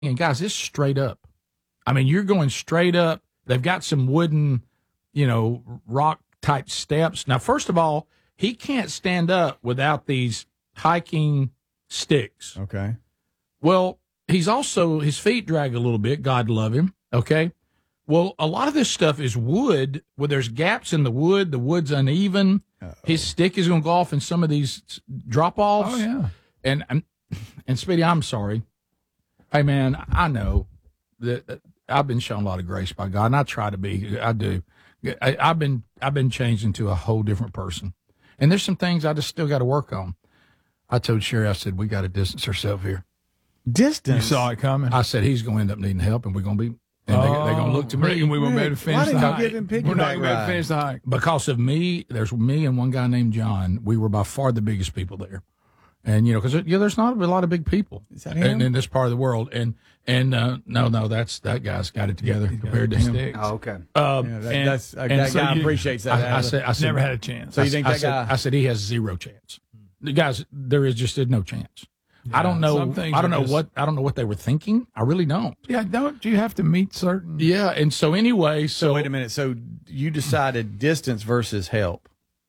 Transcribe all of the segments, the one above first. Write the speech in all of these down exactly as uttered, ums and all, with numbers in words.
and guys, it's straight up. I mean, you're going straight up. They've got some wooden, you know, rock type steps. Now, first of all, he can't stand up without these hiking sticks. Okay. Well, he's also, his feet drag a little bit. God love him. Okay. Well, a lot of this stuff is wood where there's gaps in the wood. The wood's uneven. Uh-oh. His stick is going to go off in some of these drop offs. Oh, yeah. And, and, and Speedy, I'm sorry. Hey, man, I know that I've been shown a lot of grace by God, and I try to be. I do. I, I've been, I've been changed into a whole different person. And there's some things I just still got to work on. I told Sherry, I said, we got to distance ourselves here. Distance? You saw it coming. I said, he's going to end up needing help, and we're going to be, and oh, they, they're going to look to me. And we won't be able to finish the hike. Give him We're not going to be able to finish the hike. Because of me, there's me and one guy named John. We were by far the biggest people there. And, you know, because, yeah, there's not a lot of big people in, in this part of the world. And, and uh, no, no, that's that guy's got it together yeah, compared to him. Sticks. Oh, okay. Uh, yeah, that, and, that's, uh, and that so guy you, appreciates that. I, I, said, I said, never had a chance. So you think I, that I said, guy? I said he has zero chance. The guys, there is just no chance. Yeah, I don't know. I don't know just, what I don't know what they were thinking. I really don't. Yeah, don't you have to meet certain? Yeah, and so anyway, so, so wait a minute. So you decided distance versus help.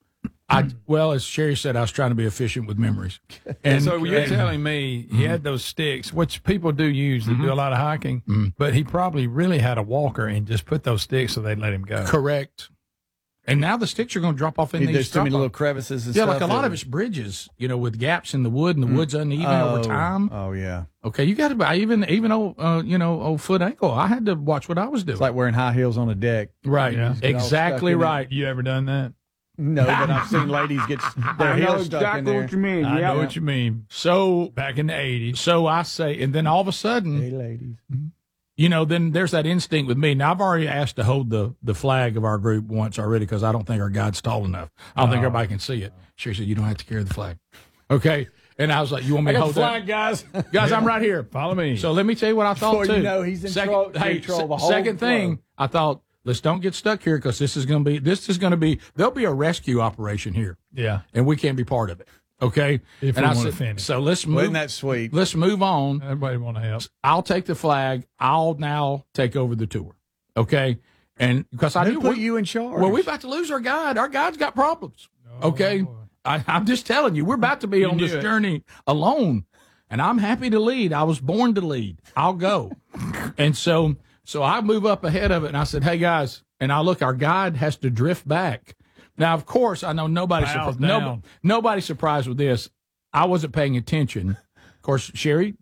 I well, as Sherry said, I was trying to be efficient with memories. And so you're and, telling me he mm-hmm. had those sticks, which people do use to mm-hmm. do a lot of hiking, mm-hmm. but he probably really had a walker and just put those sticks so they'd let him go. Correct. And now the sticks are going to drop off in He, these. There's too many little crevices and yeah, stuff. Yeah, like a lot of it's bridges, you know, with gaps in the wood, and the mm. wood's uneven oh, over time. Oh yeah. Okay, you got to buy even even old uh, you know old foot ankle. I had to watch what I was doing. It's like wearing high heels on a deck. Right. Yeah. Exactly right. You ever done that? No, but I've seen ladies get their heels stuck exactly in there. What you mean. I yeah. know what you mean. So back in the eighties. So I say, and then all of a sudden, hey ladies. You know, then there's that instinct with me. Now, I've already asked to hold the, the flag of our group once already because I don't think our guide's tall enough. I don't oh. think everybody can see it. She said, you don't have to carry the flag. Okay. And I was like, you want me I to got hold the flag, that? guys? Guys, I'm right here. Follow me. So let me tell you what I thought, Before too. you know, he's in second, control, hey, control se- the whole Second thing, flow. I thought, let's don't get stuck here because this is going to be, this is going to be, there'll be a rescue operation here. Yeah. And we can't be part of it. Okay. If and we I want said, to finish. So let's move. Wasn't that sweet? Let's move on. Everybody want to help. I'll take the flag. I'll now take over the tour. Okay. And because I Who knew put we, you in charge. Well, we're about to lose our guide. Our guide's got problems. Oh, okay. I, I'm just telling you, we're about to be you on this it. journey alone. And I'm happy to lead. I was born to lead. I'll go. And so, so I move up ahead of it and I said, hey guys, and I look, our guide has to drift back. Now, of course, I know nobody's surprised. Nobody, nobody's surprised with this. I wasn't paying attention. Of course, Sherry,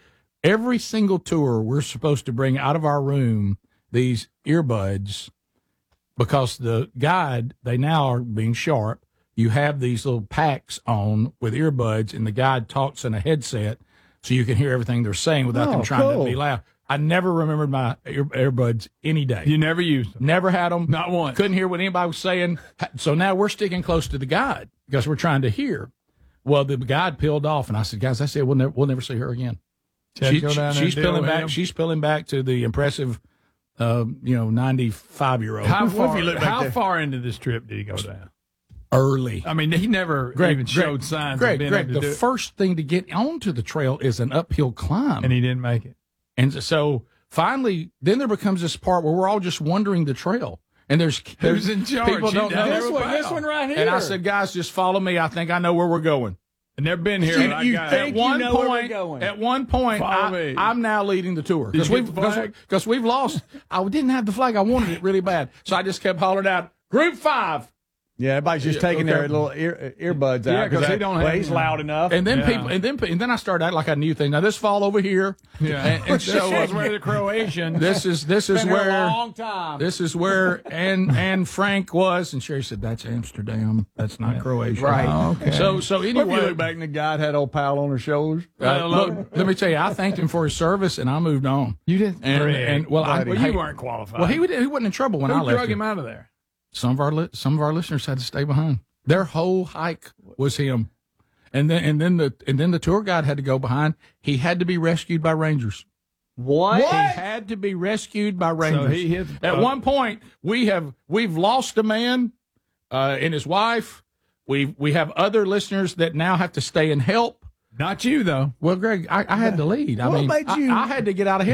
every single tour we're supposed to bring out of our room these earbuds because the guide, they now are being sharp. You have these little packs on with earbuds, and the guide talks in a headset so you can hear everything they're saying without oh, them trying cool. to be loud. I never remembered my ear, earbuds any day. You never used them? Never had them. Not once. Couldn't hear what anybody was saying. So now we're sticking close to the guide because we're trying to hear. Well, the guide peeled off, and I said, guys, I said, we'll never, we'll never see her again. She, go down she's there peeling back. him. She's peeling back to the impressive, uh, you know, ninety-five year old. How far? How far into this trip did he go down? Early. I mean, he never Greg, even Greg, showed signs Greg, of being Greg, able to the do it. first thing to get onto the trail is an uphill climb, and he didn't make it. And so finally, then there becomes this part where we're all just wandering the trail. And there's who's in charge? People don't know this one. This one right here. And I said, guys, just follow me. I think I know where we're going. I've never been here. You, but you I got think at one you know point, where we're going. At one point, I, I'm now leading the tour because we've because we've lost. I didn't have the flag. I wanted it really bad, so I just kept hollering out, "Group five." Yeah, everybody's just Yeah, taking okay. their little ear, earbuds Yeah, out 'cause because they don't well, have he's them. loud enough. And then Yeah. people, and then and then I started acting like I knew things. Now this fall over here. Yeah, and, and so this is where the Croatian. This is this is Been here where a long time. This is where Anne Anne Frank was, and Sherry said, "That's Amsterdam. That's not Croatia." Right. Oh, okay. So so What if anyway, you look back and the guy had old pal on her shoulders? uh, look, let me tell you, I thanked him for his service, and I moved on. You did, And, Greg, and well, I, well, hey, you weren't qualified. well, he would- he wasn't in trouble when Who I left. drug him out of there? Some of our li- some of our listeners had to stay behind. Their whole hike was him, and then and then the and then the tour guide had to go behind. He had to be rescued by rangers. What? He had to be rescued by rangers. So he hit, At uh, one point, we have we've lost a man uh, and his wife. We we have other listeners that now have to stay and help. Not you though. Well, Greg, I, I had to lead. I What mean, made I- you- I, had to get out of